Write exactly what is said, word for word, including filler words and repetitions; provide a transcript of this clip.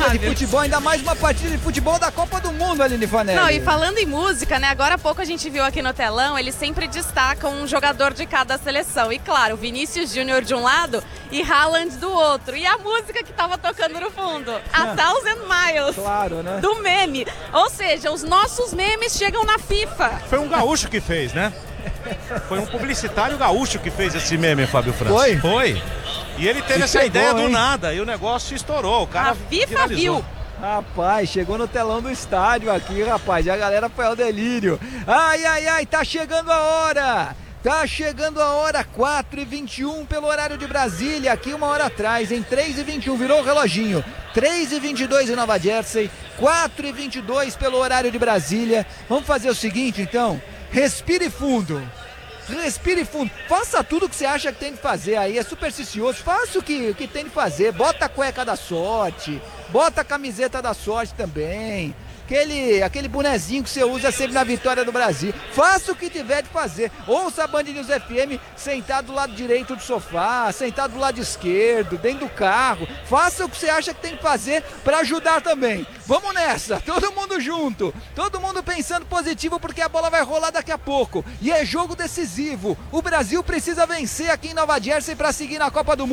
de futebol, ainda mais uma partida de futebol da Copa do Mundo, Aline Vanelli. Não, e falando em música, né, agora há pouco a gente viu aqui no telão, eles sempre destacam um jogador de cada seleção. E claro, Vinícius Júnior de um lado e Haaland do outro. E a música que tava tocando no fundo, A Thousand Miles, claro, né? do meme. Ou seja, os nossos memes chegam na FIFA. Foi um gaúcho que fez, né? Foi um publicitário gaúcho que fez esse meme, Fábio França. Foi? Foi. E ele teve E essa chegou, ideia do hein? nada e o negócio estourou. O cara A FIFA viralizou. viu. Rapaz, chegou no telão do estádio aqui, rapaz, e a galera foi ao delírio. Ai, ai, ai, tá chegando a hora. Tá chegando a hora, quatro e vinte e um pelo horário de Brasília, aqui uma hora atrás, em três e vinte e um, virou o reloginho. três e vinte e dois em Nova Jersey, quatro e vinte e dois pelo horário de Brasília. Vamos fazer o seguinte, então, respire fundo. Respire fundo, faça tudo o que você acha que tem de fazer aí, é supersticioso, faça o que, o que tem de fazer, bota a cueca da sorte, bota a camiseta da sorte também, aquele, aquele bonezinho que você usa sempre na vitória do Brasil, faça o que tiver de fazer, ouça a Band News F M sentado do lado direito do sofá, sentado do lado esquerdo, dentro do carro, faça o que você acha que tem que fazer para ajudar também. Vamos nessa, todo mundo junto, todo mundo pensando positivo porque a bola vai rolar daqui a pouco e é jogo decisivo. O Brasil precisa vencer aqui em Nova Jersey para seguir na Copa do Mundo.